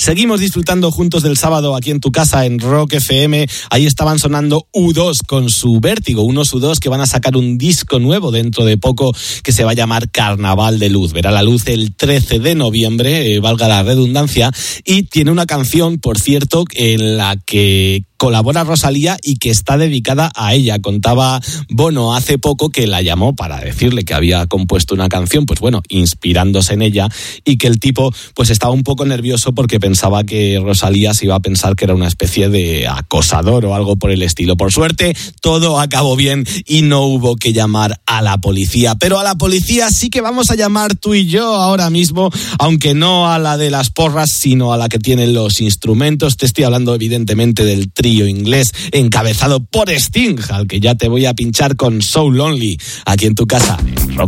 Seguimos disfrutando juntos del sábado aquí en tu casa en Rock FM. Ahí estaban sonando U2 con su Vértigo, unos U2 que van a sacar un disco nuevo dentro de poco que se va a llamar Carnaval de Luz. Verá la luz el 13 de noviembre, valga la redundancia, y tiene una canción, por cierto, en la que colabora Rosalía y que está dedicada a ella. Contaba Bono hace poco que la llamó para decirle que había compuesto una canción, pues bueno, inspirándose en ella, y que el tipo pues estaba un poco nervioso porque pensaba que Rosalía se iba a pensar que era una especie de acosador o algo por el estilo. Por suerte, todo acabó bien y no hubo que llamar a la policía. Pero a la policía sí que vamos a llamar tú y yo ahora mismo, aunque no a la de las porras, sino a la que tiene los instrumentos. Te estoy hablando evidentemente del trío inglés encabezado por Sting, al que ya te voy a pinchar con So Lonely aquí en tu casa en Rock